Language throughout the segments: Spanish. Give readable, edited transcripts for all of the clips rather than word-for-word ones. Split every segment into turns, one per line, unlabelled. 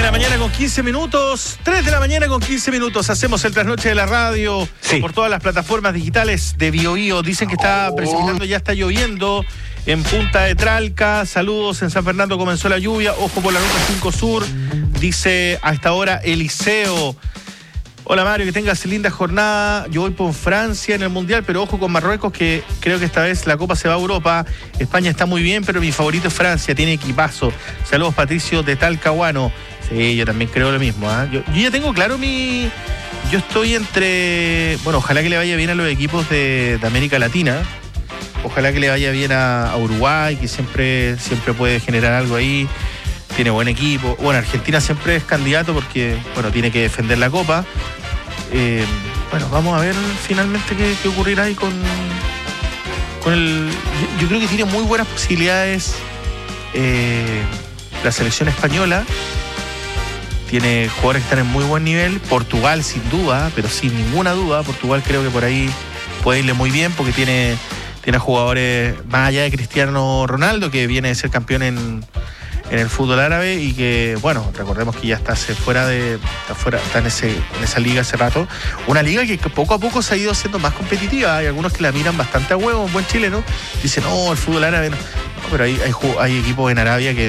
la mañana con 15 minutos. 3 de la mañana con 15 minutos. Hacemos el trasnoche de la radio por todas las plataformas digitales de BioBio. Dicen que está precipitando, ya está lloviendo en Punta de Tralca. Saludos, en San Fernando comenzó la lluvia. Ojo por la ruta 5 Sur. Dice a esta hora Eliseo. Hola Mario, que tengas linda jornada. Yo voy por Francia en el Mundial, pero ojo con Marruecos, que creo que esta vez la Copa se va a Europa. España está muy bien, pero mi favorito es Francia, tiene equipazo. Saludos Patricio de Talcahuano. Sí, yo también creo lo mismo, ¿eh? Yo ya tengo claro yo estoy entre... Bueno, ojalá que le vaya bien a los equipos de América Latina. Ojalá que le vaya bien a Uruguay, que siempre puede generar algo ahí. Tiene buen equipo. Bueno, Argentina siempre es candidato porque, bueno, tiene que defender la Copa. Bueno, vamos a ver finalmente qué ocurrirá ahí con el... Yo creo que tiene muy buenas posibilidades la selección española. Tiene jugadores que están en muy buen nivel. Portugal, sin duda, pero sin ninguna duda. Portugal creo que por ahí puede irle muy bien porque tiene jugadores más allá de Cristiano Ronaldo, que viene de ser campeón en el fútbol árabe y que, bueno, recordemos que ya está en esa liga hace rato. Una liga que poco a poco se ha ido haciendo más competitiva. Hay algunos que la miran bastante a huevo, un buen chileno. Dicen, no, el fútbol árabe no. No, pero hay equipos en Arabia que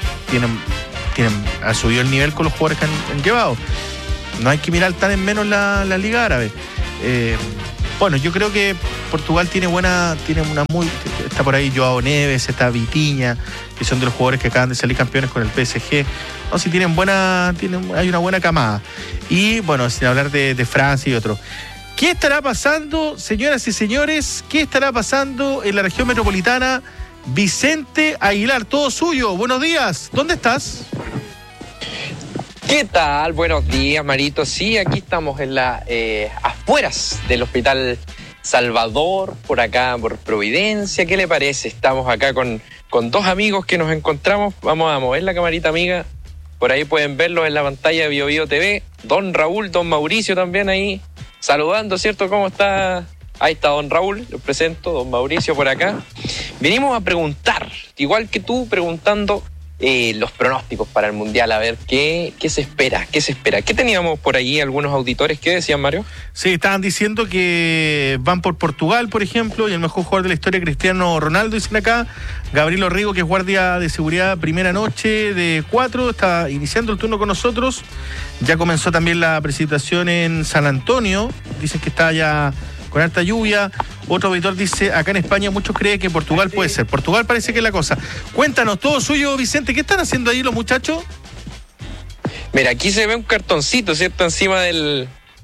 han subido el nivel con los jugadores que han llevado. No hay que mirar tan en menos la liga árabe. Bueno, yo creo que Portugal está por ahí Joao Neves, está Vitinha, que son de los jugadores que acaban de salir campeones con el PSG. No, si hay una buena camada. Y bueno, sin hablar de Francia y otros. ¿Qué estará pasando, señoras y señores? ¿Qué estará pasando en la región metropolitana? Vicente Aguilar, todo suyo. Buenos días. ¿Dónde estás?
¿Qué tal? Buenos días, Marito. Sí, aquí estamos en las afueras del Hospital Salvador, por acá, por Providencia. ¿Qué le parece? Estamos acá con dos amigos que nos encontramos. Vamos a mover la camarita, amiga. Por ahí pueden verlos en la pantalla de BioBio TV. Don Raúl, don Mauricio también ahí saludando, ¿cierto? ¿Cómo está? Ahí está don Raúl, lo presento, don Mauricio por acá. Venimos a preguntar, igual que tú, preguntando los pronósticos para el Mundial, a ver qué se espera. ¿Qué teníamos por ahí algunos auditores? ¿Qué decían, Mario?
Sí, estaban diciendo que van por Portugal, por ejemplo, y el mejor jugador de la historia, Cristiano Ronaldo, dicen acá. Gabriel Orrigo, que es guardia de seguridad, primera noche de 4, está iniciando el turno con nosotros. Ya comenzó también la precipitación en San Antonio, dicen que está ya con harta lluvia. Otro auditor dice, acá en España muchos creen que Portugal puede ser. Portugal parece que es la cosa. Cuéntanos, todo suyo, Vicente. ¿Qué están haciendo ahí los muchachos?
Mira, aquí se ve un cartoncito, ¿cierto? Encima del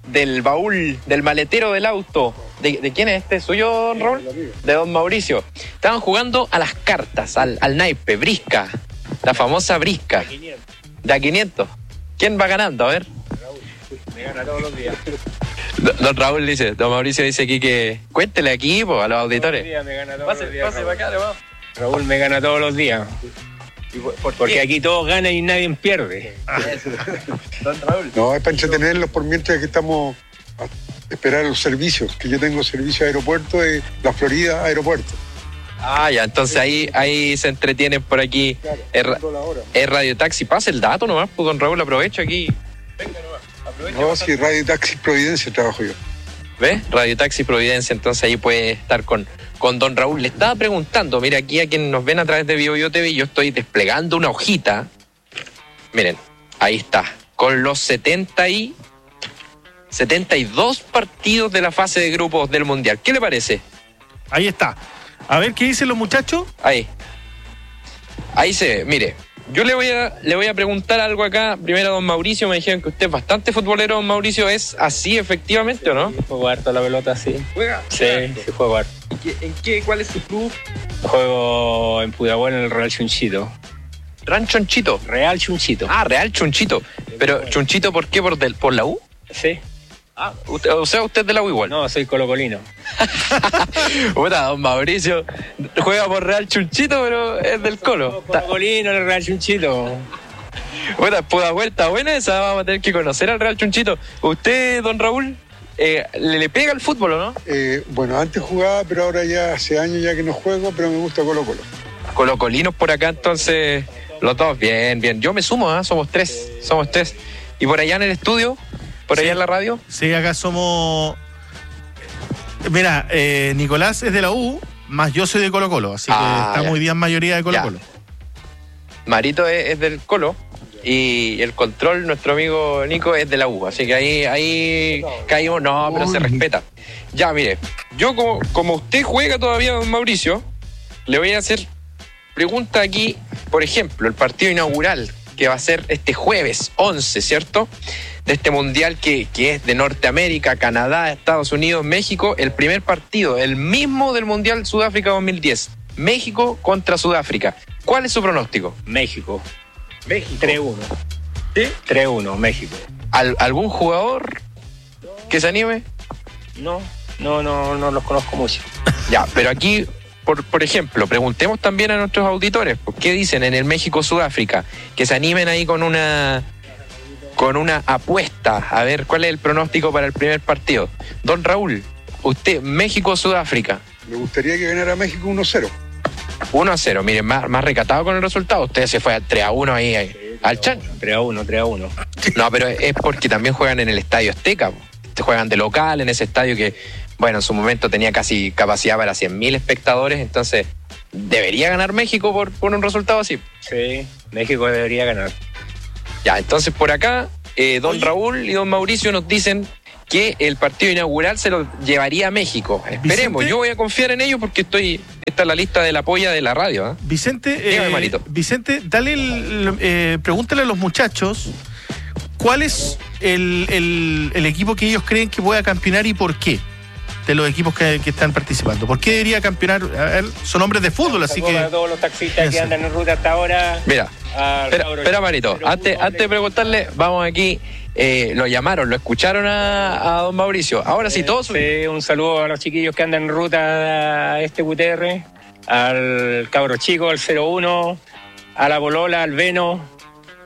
baúl, del maletero del auto. ¿De quién es este? ¿Suyo, don Raúl? De don Mauricio. Estaban jugando a las cartas, al naipe, brisca. La famosa brisca. De a 500. ¿Quién va ganando? A ver.
Raúl, me gana todos los días.
Don Raúl dice, don Mauricio dice aquí que cuéntele aquí a los auditores.
Me gana todos los días.
Pase para acá, vamos.
Raúl me gana todos los días. Porque aquí todos ganan y nadie pierde.
Don Raúl.
No, es para entretenerlos por mientras que estamos a esperar los servicios. Que yo tengo servicio de aeropuerto de la Florida Aeropuerto.
Ah, ya, entonces ahí se entretienen por aquí.
Claro,
es Radio Taxi. Pase el dato nomás, pues don Raúl, aprovecho aquí. Venga nomás.
No, sí, Radio Taxi Providencia trabajo yo.
¿Ves? Radio Taxi Providencia, entonces ahí puede estar con don Raúl. Le estaba preguntando, mira, aquí a quienes nos ven a través de BioBio TV, yo estoy desplegando una hojita. Miren, ahí está, con los 72 partidos de la fase de grupos del Mundial. ¿Qué le parece?
Ahí está. A ver, ¿qué dicen los muchachos?
Ahí se ve, mire. Yo le voy a preguntar algo acá. Primero a don Mauricio, me dijeron que usted es bastante futbolero, don Mauricio. ¿Es así efectivamente o no?
Juego harto la pelota, sí.
¿Juega?
Sí, juego harto.
¿Cuál es su club?
Juego en Pudahuel en el Real Chunchito.
¿Ran Chonchito?
Real Chunchito.
Ah, Real Chunchito. Pero Chunchito, ¿por qué? ¿Por la U?
Sí.
Ah, usted es de la U igual.
No, soy colocolino.
Puta, don Mauricio juega por Real Chunchito, pero es del Colo.
Colocolino en el Real Chunchito.
Puta, puta vuelta buena esa, vamos a tener que conocer al Real Chunchito. ¿Usted, don Raúl, le pega al fútbol o no?
Bueno, antes jugaba, pero ahora ya hace años ya que no juego, pero me gusta Colo-Colo.
Colocolinos por acá, entonces Los dos, bien. Yo me sumo, somos tres. ¿Y por allá en el estudio? ¿Por allá en la radio?
Sí, acá somos... Mira, Nicolás es de la U, más yo soy de Colo-Colo, así que estamos hoy día en mayoría de Colo-Colo.
Marito es del Colo y el control, nuestro amigo Nico, es de la U, así que ahí caímos, pero se respeta. Ya, mire, yo como usted juega todavía, don Mauricio, le voy a hacer pregunta aquí, por ejemplo, el partido inaugural que va a ser este jueves 11, ¿cierto?, de este mundial que es de Norteamérica, Canadá, Estados Unidos, México, el primer partido, el mismo del Mundial Sudáfrica 2010, México contra Sudáfrica. ¿Cuál es su pronóstico?
México. 3-1. ¿Sí? 3-1, México.
¿Algún jugador que se anime?
No los conozco mucho.
Ya, pero aquí, por ejemplo, preguntemos también a nuestros auditores, ¿qué dicen en el México-Sudáfrica? Que se animen ahí con una apuesta, a ver cuál es el pronóstico para el primer partido. Don Raúl, usted, México-Sudáfrica.
Me gustaría que ganara México 1-0.
1-0, miren, más recatado con el resultado. Usted se fue al 3-1 ahí al chan.
3-1.
No, pero es porque también juegan en el Estadio Azteca. Juegan de local en ese estadio que, bueno, en su momento tenía casi capacidad para 100.000 espectadores, entonces debería ganar México por un resultado así.
Sí, México debería ganar.
Ya, entonces por acá, don Raúl y don Mauricio nos dicen que el partido inaugural se lo llevaría a México. Esperemos, Vicente, yo voy a confiar en ellos porque esta es la lista de la polla de la radio. ¿Eh?
Vicente, pregúntale a los muchachos cuál es el equipo que ellos creen que pueda campeonar y por qué, de los equipos que están participando. ¿Por qué debería campeonar? A ver, son hombres de fútbol, así que...
A todos los taxistas que andan en ruta hasta ahora...
Mira, espera Marito, antes de preguntarle, vamos aquí, lo llamaron, lo escucharon a don Mauricio. Ahora sí, todos...
un saludo a los chiquillos que andan en ruta a este QTR, al cabro chico, al 01, a la polola, al Veno...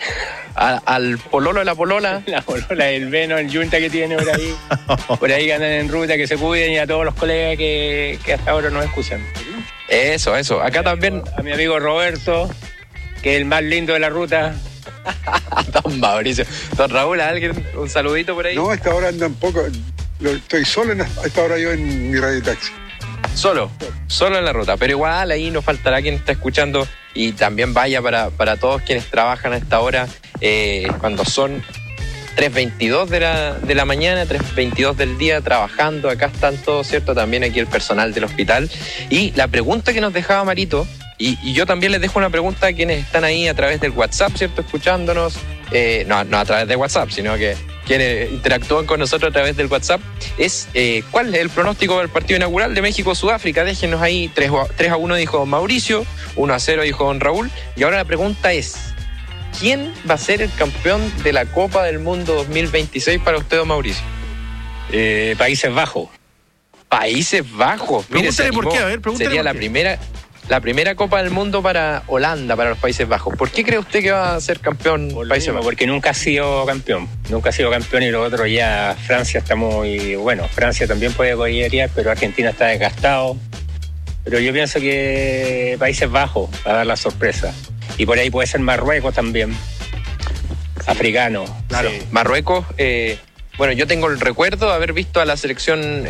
Al pololo de la polola.
La polola, el Veno, el yunta que tiene por ahí. Por ahí que andan en ruta, que se cuiden, y a todos los colegas que hasta ahora nos escuchan.
Eso. Acá también.
A mi amigo Roberto, que es el más lindo de la ruta.
Don Mauricio. Don Raúl, ¿a alguien un saludito por ahí?
No, a esta hora andan poco. Estoy solo a esta hora yo en mi radio taxi.
Solo en la ruta, pero igual ahí nos faltará quien está escuchando y también vaya para todos quienes trabajan a esta hora, cuando son 3:22 de la mañana, 3:22 del día trabajando. Acá están todos, ¿cierto? También aquí el personal del hospital. Y la pregunta que nos dejaba Marito, y yo también les dejo una pregunta a quienes están ahí a través del WhatsApp, ¿cierto? Escuchándonos, no a través de WhatsApp, sino que quienes interactúan con nosotros a través del WhatsApp, es ¿cuál es el pronóstico del partido inaugural de México-Sudáfrica? Déjenos ahí. 3-1 dijo don Mauricio, 1-0 dijo don Raúl, y ahora la pregunta es, ¿quién va a ser el campeón de la Copa del Mundo 2026 para usted, don Mauricio?
Países Bajos.
Países Bajos.
Pregúntale por qué, a ver, pregúntale.
Sería la primera Copa del Mundo para Holanda, para los Países Bajos. ¿Por qué cree usted que va a ser campeón Países Bajos?
Porque nunca ha sido campeón. Y lo otro ya, Francia está muy... Bueno, Francia también puede collarear, pero Argentina está desgastado. Pero yo pienso que Países Bajos va a dar la sorpresa. Y por ahí puede ser Marruecos también. Sí. Africano.
Claro. Sí. Marruecos, bueno, yo tengo el recuerdo de haber visto a la selección...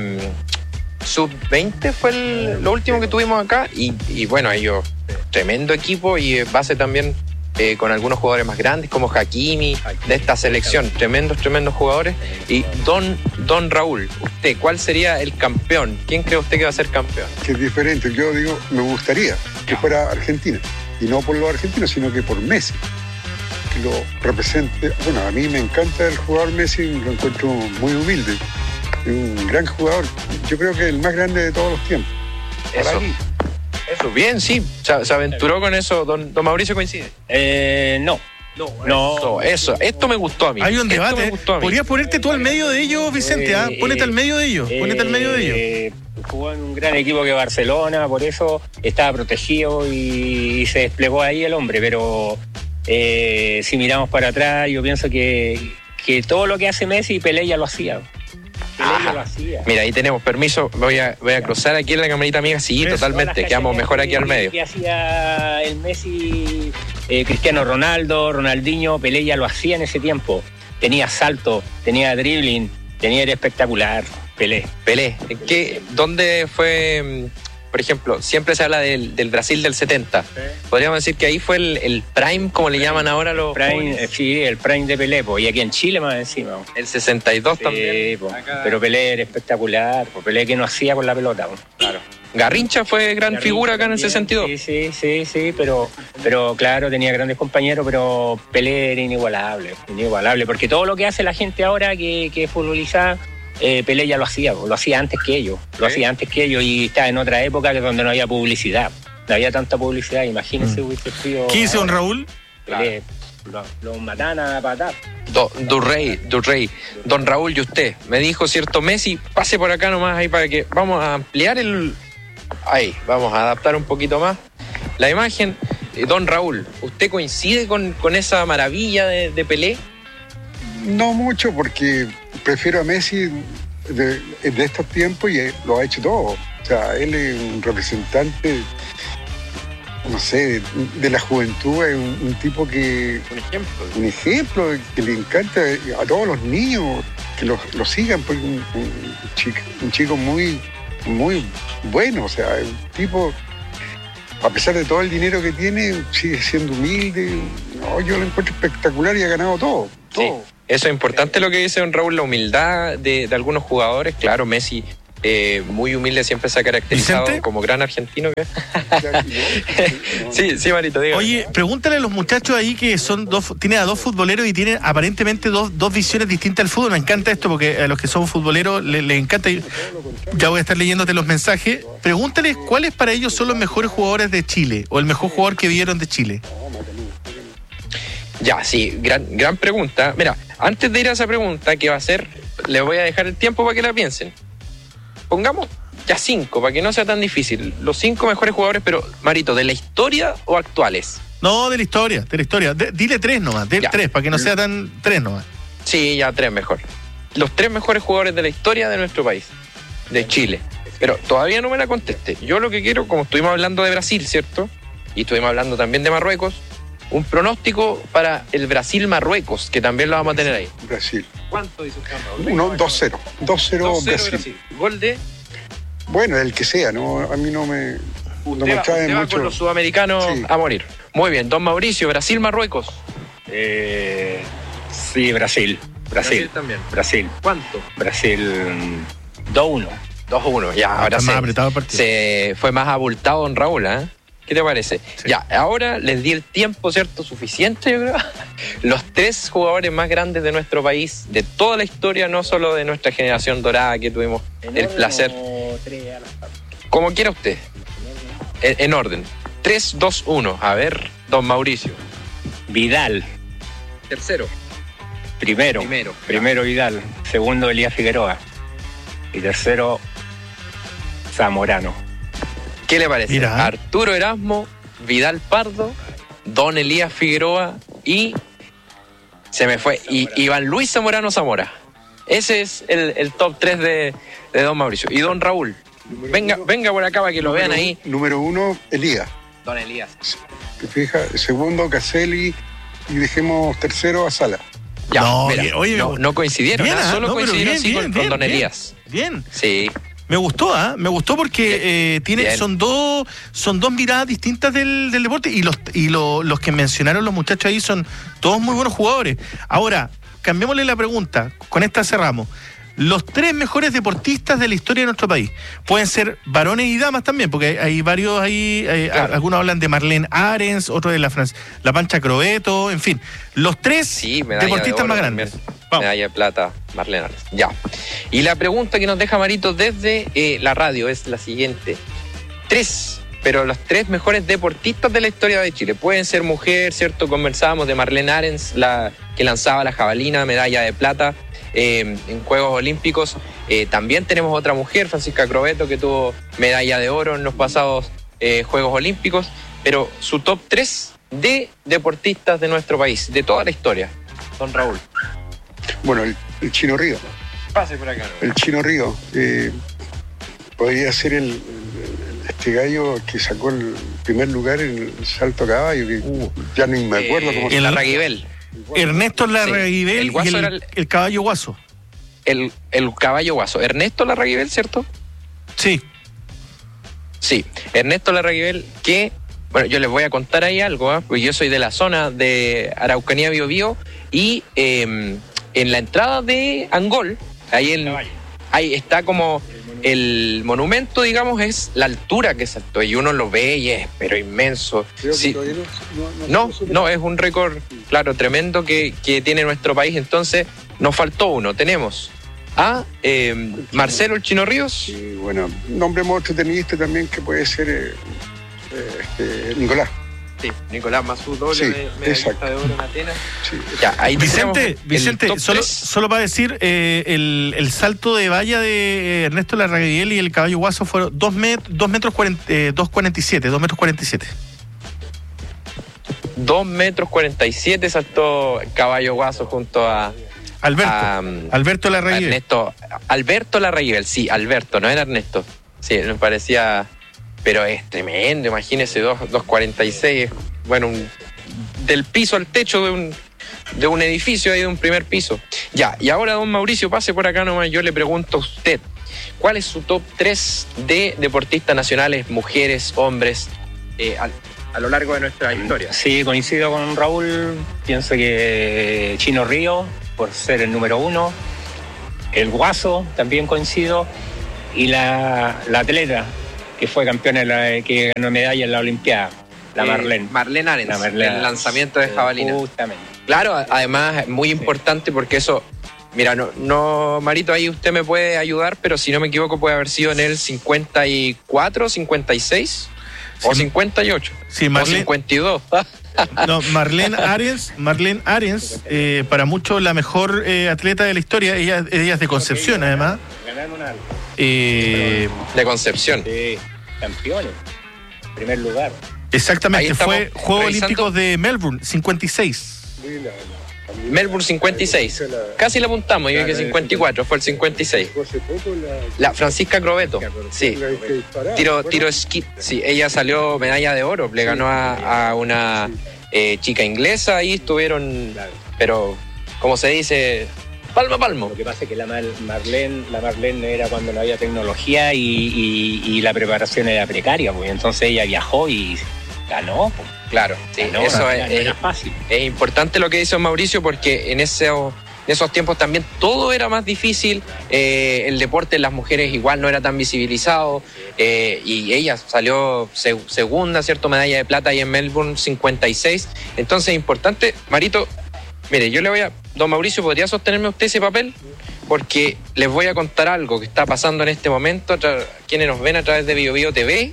Sub-20 fue lo último que tuvimos acá y bueno, ellos, tremendo equipo y base también con algunos jugadores más grandes como Hakimi de esta selección, tremendos jugadores. Y don Raúl, usted, ¿cuál sería el campeón? ¿Quién cree usted que va a ser campeón?
Que es diferente, yo digo, me gustaría que fuera Argentina, y no por los argentinos, sino que por Messi, que lo represente. Bueno, a mí me encanta el jugador Messi, lo encuentro muy humilde. Un gran jugador, yo creo que el más grande de todos los tiempos.
Eso, bien, sí. ¿Se aventuró con eso? ¿Don Mauricio coincide?
No.
Eso. Esto me gustó a mí.
Hay un debate. ¿Podrías ponerte tú al medio de ellos, Vicente? Ponete al medio de ellos.
Jugó en un gran equipo que Barcelona, por eso estaba protegido y se desplegó ahí el hombre. Pero si miramos para atrás, yo pienso que todo lo que hace Messi, Pelé ya lo hacía.
Mira, ahí tenemos permiso. Voy a cruzar aquí en la camarita amiga. Sí, totalmente. Quedamos mejor aquí al medio.
Que hacía el Messi Cristiano Ronaldo, Ronaldinho, Pelé ya lo hacía en ese tiempo. Tenía salto, tenía dribbling, era espectacular, Pelé.
¿Dónde fue, por ejemplo, siempre se habla del Brasil del 70? ¿Sí? Podríamos decir que ahí fue el prime, como le llaman ahora los
prime, sí, el prime de Pelé, y aquí en Chile más encima.
El 62 también.
Pero Pelé era espectacular, Pelé que no hacía con la pelota.
Claro. Garrincha fue gran figura acá en el 62.
Sí, pero claro, tenía grandes compañeros, pero Pelé era inigualable, porque todo lo que hace la gente ahora que futboliza, Pelé ya lo hacía antes que ellos, y está en otra época que donde no había publicidad, no había tanta publicidad, imagínense hubiese sido...
¿Qué hizo don Raúl?
Pelé, lo matan a patar.
Durrey, don Raúl, y usted, me dijo, cierto, Messi, pase por acá nomás ahí para que vamos a ampliar vamos a adaptar un poquito más la imagen. Don Raúl, ¿usted coincide con esa maravilla de Pelé?
No mucho, porque prefiero a Messi de estos tiempos y lo ha hecho todo. O sea, él es un representante, no sé, de la juventud, es un tipo que... Un ejemplo que le encanta a todos los niños que lo sigan, porque un chico muy bueno, o sea, es un tipo, a pesar de todo el dinero que tiene, sigue siendo humilde. No, yo lo encuentro espectacular y ha ganado todo.
Sí, eso es importante lo que dice don Raúl, la humildad de algunos jugadores. Claro, Messi, muy humilde, siempre se ha caracterizado
¿Vicente?
Como gran argentino. Sí, Marito, diga.
Oye, pregúntale a los muchachos ahí que tienen a dos futboleros y tienen aparentemente dos visiones distintas al fútbol. Me encanta esto porque a los que son futboleros les encanta. Ya voy a estar leyéndote los mensajes. Pregúntales cuáles para ellos son los mejores jugadores de Chile o el mejor jugador que vieron de Chile.
Ya, sí, gran pregunta. Mira, antes de ir a esa pregunta, que va a ser, les voy a dejar el tiempo para que la piensen. Pongamos ya 5, para que no sea tan difícil. Los 5 mejores jugadores, pero, Marito, ¿de la historia o actuales?
No, de la historia. Dile 3 nomás, 3, para que no sea tan 3 nomás.
Sí, ya 3 mejor. Los 3 mejores jugadores de la historia de nuestro país, de Chile. Pero todavía no me la conteste. Yo lo que quiero, como estuvimos hablando de Brasil, ¿cierto? Y estuvimos hablando también de Marruecos, un pronóstico para el Brasil-Marruecos, que también lo vamos a tener ahí.
Brasil.
¿Cuánto dice usted?
2-0. 2-0
Brasil. ¿Gol de?
Bueno, el que sea, ¿no? A mí no me trae mucho.
Va con los sudamericanos a morir. Muy bien, don Mauricio, Brasil-Marruecos.
Sí, Brasil. Brasil también. Brasil.
¿Cuánto?
Brasil 2-1.
2-1, ya, ahora se fue más abultado don Raúl, ¿eh? ¿Qué te parece? Sí. Ya, ahora les di el tiempo, ¿cierto? Suficiente, yo creo. Los 3 jugadores más grandes de nuestro país, de toda la historia, no solo de nuestra generación dorada que tuvimos el placer. Como quiera usted. En orden. 3, 2, 1. A ver, don Mauricio.
Vidal.
Tercero.
Primero Vidal. Segundo, Elías Figueroa. Y tercero, Zamorano.
¿Qué le parece?
Mira.
Arturo Erasmo, Vidal Pardo, don Elías Figueroa y se me fue, y Iván Luis Zamorano Zamora. Ese es el top 3 de don Mauricio. Y don Raúl, venga por acá para que lo vean ahí.
Número 1, Elías.
Don Elías.
¿Te fijas? Segundo, Caselli, y dejemos tercero a Sala.
Ya,
no,
mira,
oye,
no coincidieron,
bien,
solo coincidieron
bien,
con don Elías.
Bien.
Sí.
Me gustó porque son dos miradas distintas del deporte y los que mencionaron los muchachos ahí son todos muy buenos jugadores. Ahora, cambiémosle la pregunta, con esta cerramos. Los 3 mejores deportistas de la historia de nuestro país. Pueden ser varones y damas también, porque hay varios ahí, claro. Algunos hablan de Marlene Arens, otros de la Pancha Crobeto, en fin. Los 3 deportistas más grandes.
Medalla de plata, Marlene Arens. Ya. Y la pregunta que nos deja Marito desde la radio es la siguiente. 3, pero los 3 mejores deportistas de la historia de Chile. Pueden ser mujer, ¿cierto? Conversábamos de Marlene Arens, la que lanzaba la jabalina, medalla de plata. En Juegos Olímpicos también tenemos otra mujer, Francisca Crobeto, que tuvo medalla de oro en los pasados Juegos Olímpicos, pero su top 3 de deportistas de nuestro país, de toda la historia, don Raúl.
Bueno, el Chino Río.
Pase por acá.
El Chino Río. Podría ser este gallo que sacó primer lugar en el salto a caballo, que ya ni me acuerdo cómo se llama.
Larraguibel.
Ernesto Larraguibel
Sí,
y el caballo guaso.
El caballo guaso. Ernesto Larraguibel, ¿cierto?
Sí.
Sí, Ernesto Larraguibel, que, bueno, yo les voy a contar ahí algo, porque yo soy de la zona de Araucanía, Biobío, y en la entrada de Angol, ahí está como el monumento, digamos, es la altura que saltó, y uno lo ve y es, pero inmenso. Sí. No, es un récord, claro, tremendo que tiene nuestro país. Entonces, nos faltó uno. Tenemos a Marcelo el Chino Ríos.
Y bueno, nombremos otro tenista también que puede ser Nicolás.
Sí, Nicolás Masú, doble medallista de oro en Atenas.
Sí.
Ya, ahí
Vicente, solo para decir, el salto de valla de Ernesto Larraguibel y el caballo guaso fueron 2 metros 47.
2 metros 47 saltó caballo guaso junto a
Alberto Larraguibel.
Alberto Larraguibel, sí, Alberto, no era Ernesto. Sí, me parecía, pero es tremendo, imagínese 2.46, bueno, del piso al techo de un edificio ahí, de un primer piso. Ya, y ahora don Mauricio, pase por acá nomás, yo le pregunto a usted, ¿cuál es su top 3 de deportistas nacionales, mujeres, hombres, a lo largo de nuestra historia?
Sí, coincido con Raúl, pienso que Chino Ríos, por ser el número 1, el Guaso, también coincido, y la atleta que fue campeona, que ganó medalla en la Olimpiada, la Marlene.
Marlene Arens, el lanzamiento de jabalina.
Justamente.
Claro, además, muy importante porque eso, mira, no, Marito, ahí usted me puede ayudar, pero si no me equivoco puede haber sido en el 54, 56 o 58
sí,
o 52.
No, Marlene Arens, para muchos la mejor atleta de la historia. Ella es de Concepción, además.
Ganaron algo.
De Concepción.
Sí, campeones. Primer lugar.
Exactamente, fue Juegos Olímpicos de Melbourne, 56.
Melbourne 56. Casi la apuntamos, yo dije 54, fue el 56. La Francisca Crobeto, sí. Tiro esquí, sí, ella salió medalla de oro, le ganó a una chica inglesa y estuvieron, pero como se dice, palmo a palmo.
Lo que pasa es que la Marlene era cuando no había tecnología y la preparación era precaria, pues entonces ella viajó y ganó. Pues.
Claro, sí, ganó, eso es fácil. Es importante lo que dice Mauricio, porque en esos tiempos también todo era más difícil, el deporte en las mujeres igual no era tan visibilizado, y ella salió segunda, ¿cierto? Medalla de plata ahí en Melbourne 56. Entonces es importante, Marito, mire, don Mauricio, ¿podría sostenerme usted ese papel? Porque les voy a contar algo que está pasando en este momento, quienes nos ven a través de Biobío TV.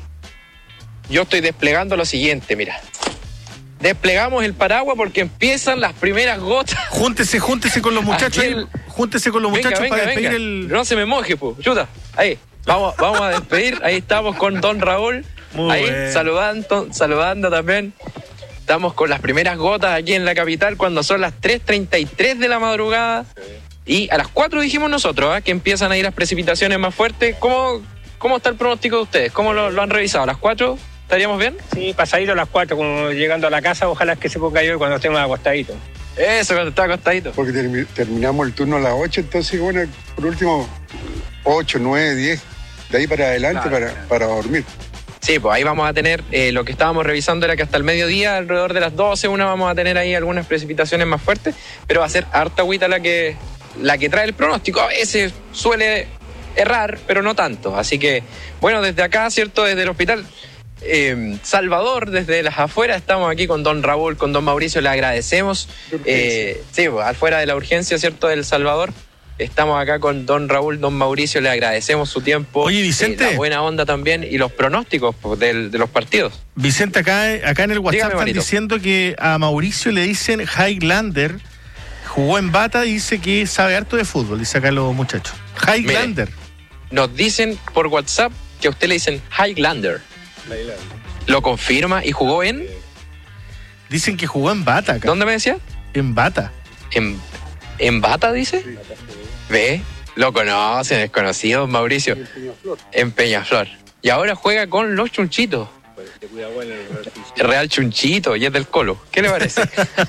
Yo estoy desplegando lo siguiente, mira. Desplegamos el paraguas porque empiezan las primeras gotas.
Júntese con los muchachos.
Venga,
para despedir el...
No se me moje, pues. Chuta. Ahí. Vamos a despedir. Ahí estamos con don Raúl.
Muy
ahí,
bueno.
saludando también. Estamos con las primeras gotas aquí en la capital cuando son las 3:33 de la madrugada. Y a las 4 dijimos nosotros, que empiezan a ir las precipitaciones más fuertes. ¿Cómo está el pronóstico de ustedes? ¿Cómo lo han revisado? ¿A las 4 estaríamos bien?
Sí, pasadito a las 4, como llegando a la casa, ojalá que se ponga yo cuando estemos acostaditos.
Eso, cuando está acostadito.
Porque terminamos el turno a las 8, entonces, bueno, por último, 8, 9, 10, de ahí para adelante, claro, para dormir.
Sí, pues ahí vamos a tener, lo que estábamos revisando era que hasta el mediodía, alrededor de las 12, vamos a tener ahí algunas precipitaciones más fuertes, pero va a ser harta agüita la que trae el pronóstico. A veces suele errar, pero no tanto. Así que, bueno, desde acá, ¿cierto? Desde el hospital Salvador, desde las afueras, estamos aquí con don Raúl, con don Mauricio, le agradecemos. Sí, pues, afuera de la urgencia, ¿cierto? Del Salvador. Estamos acá con don Raúl, don Mauricio, le agradecemos su tiempo.
Oye, Vicente.
La buena onda también y los pronósticos de los partidos.
Vicente, acá en el WhatsApp están diciendo que a Mauricio le dicen Highlander, jugó en Bata y dice que sabe harto de fútbol, dice acá los muchachos. Highlander.
Mire, nos dicen por WhatsApp que a usted le dicen Highlander. ¿Lo confirma y jugó en?
Dicen que jugó en Bata acá.
¿Dónde me decía?
En Bata.
¿En Bata dice? Sí. ¿Ve? Lo conocen, desconocido, Mauricio. En Peñaflor. Y ahora juega con los Chunchitos. Real Chunchito, y es del Colo. ¿Qué le parece?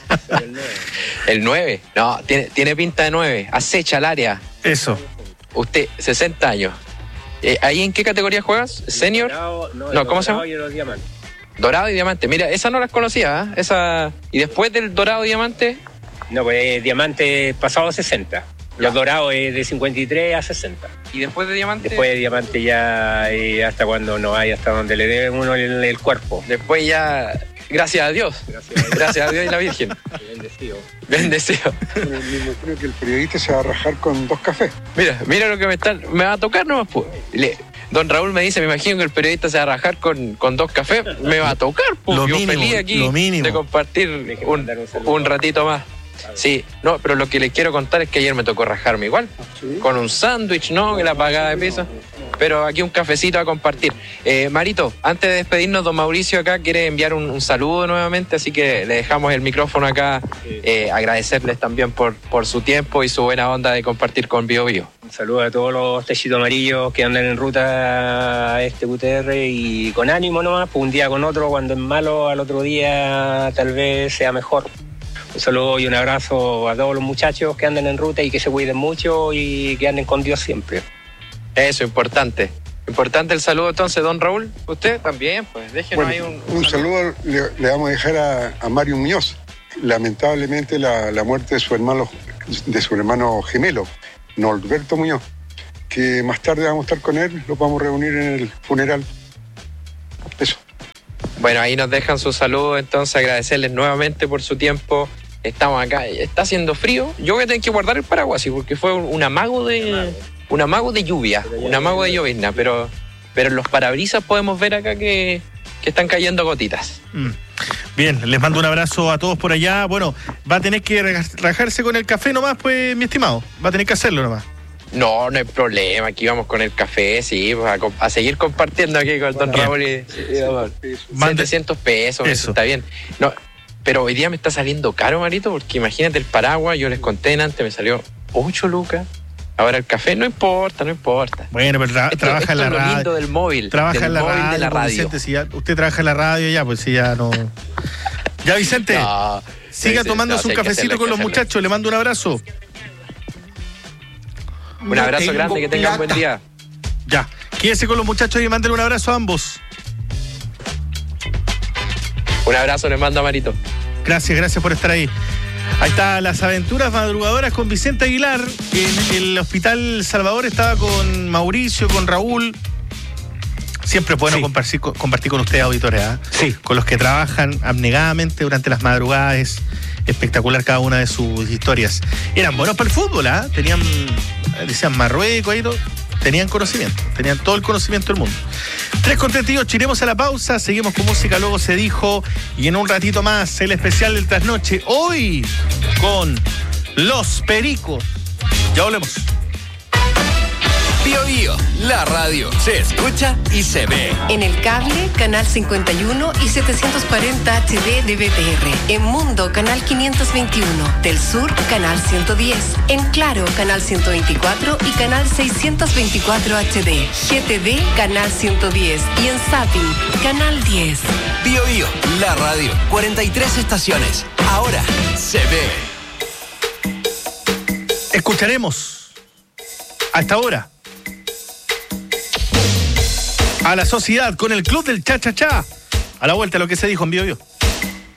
El 9. No, tiene pinta de 9. Acecha el área.
Eso.
Usted, 60 años. ¿Ahí en qué categoría juegas? ¿Senior? No, ¿cómo se llama? Dorado y diamante. Mira, esa no las conocía, ¿eh? Esa. ¿Y después del dorado y diamante?
No, pues diamante pasado 60. Los dorados es de 53 a 60.
¿Y después de diamante?
Después de diamante ya hasta cuando no hay, hasta donde le dé uno el cuerpo.
Después ya, gracias a Dios. Gracias a Dios y la Virgen. Bendecido.
Bueno, me imagino que el periodista se va a rajar con 2 cafés.
Mira lo que me va a tocar nomás, pues. Don Raúl me dice, me imagino que el periodista se va a rajar con 2 cafés. Me va a tocar, pues. Yo feliz aquí de compartir un ratito más. Sí, no, pero lo que les quiero contar es que ayer me tocó rajarme igual, con un sándwich, ¿no? Que la pagada de piso, pero aquí un cafecito a compartir. Marito, antes de despedirnos, don Mauricio acá quiere enviar un saludo nuevamente, así que le dejamos el micrófono acá, agradecerles también por su tiempo y su buena onda de compartir con Bio Bio.
Un saludo a todos los techitos amarillos que andan en ruta a este QTR y con ánimo nomás, pues un día con otro, cuando es malo, al otro día tal vez sea mejor. Un saludo y un abrazo a todos los muchachos que andan en ruta y que se cuiden mucho y que anden con Dios siempre.
Eso, importante. Importante el saludo entonces, don Raúl. Usted también, pues déjenos ahí
un saludo le vamos a dejar a Mario Muñoz. Lamentablemente la muerte de su hermano gemelo, Norberto Muñoz, que más tarde vamos a estar con él, lo vamos a reunir en el funeral. Eso.
Bueno, ahí nos dejan su saludo, entonces agradecerles nuevamente por su tiempo. Estamos acá, está haciendo frío. Yo voy a tener que guardar el paraguas, sí, porque fue un amago de lluvia, un amago de llovizna, pero en los parabrisas podemos ver acá que están cayendo gotitas.
Bien, les mando un abrazo a todos por allá. Bueno, va a tener que rajarse con el café nomás, pues, mi estimado. Va a tener que hacerlo nomás.
No hay problema, aquí vamos con el café, sí, pues, a seguir compartiendo aquí con el don Raúl y 700 pesos, eso está bien. No, pero hoy día me está saliendo caro, Marito, porque imagínate el paraguas, yo les conté antes, me salió 8 lucas. Ahora el café no importa.
Bueno, pero trabaja en la radio.
Es lo lindo del móvil.
Trabaja en la radio.
De la radio.
Vicente, si ya, usted trabaja en la radio ya, pues si ya no. Ya, Vicente, siga tomándose un cafecito con los muchachos. Le mando un abrazo.
Un abrazo grande, que tengan buen día.
Ya, quédese con los muchachos y mándenle un abrazo a ambos.
Un abrazo les mando a Marito.
Gracias por estar ahí. Ahí está las aventuras madrugadoras con Vicente Aguilar. En el Hospital Salvador estaba con Mauricio, con Raúl. Siempre es bueno compartir con ustedes, auditores, ¿eh? Sí. Con los que trabajan abnegadamente durante las madrugadas. Es espectacular cada una de sus historias. Eran buenos para el fútbol, ¿eh? Decían Marruecos, ahí todo. Tenían conocimiento, tenían todo el conocimiento del mundo. 3:38, iremos a la pausa, seguimos con música, luego se dijo, y en un ratito más el especial del trasnoche, hoy con Los Pericos. Ya volvemos.
Bio Bio, la radio se escucha y se ve.
En el cable, canal 51 y 740 HD de BTR. En Mundo, canal 521. Del Sur, canal 110. En Claro, canal 124 y canal 624 HD. GTV, canal 110. Y en Zapping, canal 10.
Bio Bio, la radio, 43 estaciones. Ahora se ve.
Escucharemos hasta ahora a la sociedad con el Club del Cha Cha Cha. A la vuelta, lo que se dijo en Bio Bio.